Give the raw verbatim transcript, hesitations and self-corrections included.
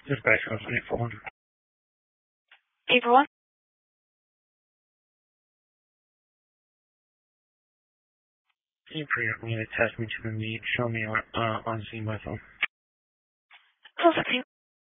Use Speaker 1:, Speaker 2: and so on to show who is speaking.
Speaker 1: Dispatch goes eight four hundred.
Speaker 2: eight four one?
Speaker 1: Can you pre-up me to test me to the need? Show me on, uh, on scene by phone.
Speaker 2: twelve sixteen.